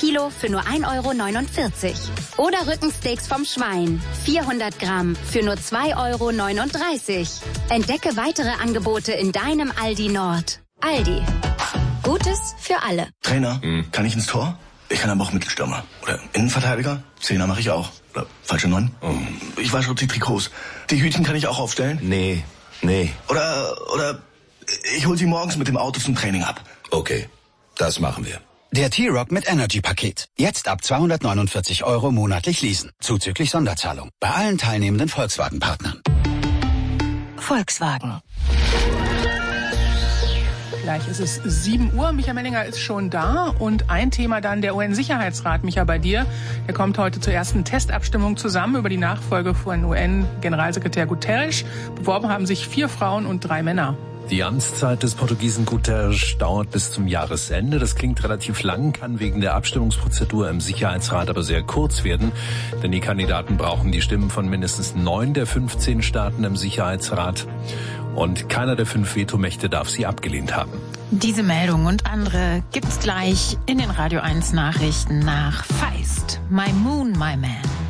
Kilo für nur 1,49 €. Oder Rückensteaks vom Schwein, 400 Gramm für nur 2,39 €. Entdecke weitere Angebote in deinem Aldi Nord. Aldi. Gutes für alle. Trainer, kann ich ins Tor? Ich kann aber auch Mittelstürmer. Oder Innenverteidiger? Zehner mache ich auch. Oder falsche 9? Ich wasche die Trikots. Die Hütchen kann ich auch aufstellen? Nee. Oder ich hol sie morgens mit dem Auto zum Training ab. Okay, das machen wir. Der T-Roc mit Energy-Paket. Jetzt ab 249 € monatlich leasen. Zuzüglich Sonderzahlung. Bei allen teilnehmenden Volkswagen-Partnern. Volkswagen. Gleich ist es 7 Uhr. Michael Mellinger ist schon da. Und ein Thema dann der UN-Sicherheitsrat. Micha, bei dir. Der kommt heute zur ersten Testabstimmung zusammen über die Nachfolge von UN-Generalsekretär Guterres. Beworben haben sich 4 Frauen und 3 Männer. Die Amtszeit des Portugiesen Guterres dauert bis zum Jahresende. Das klingt relativ lang, kann wegen der Abstimmungsprozedur im Sicherheitsrat aber sehr kurz werden. Denn die Kandidaten brauchen die Stimmen von mindestens 9 der 15 Staaten im Sicherheitsrat. Und keiner der 5 Vetomächte darf sie abgelehnt haben. Diese Meldung und andere gibt's gleich in den Radio 1 Nachrichten nach Feist. My Moon, My Man.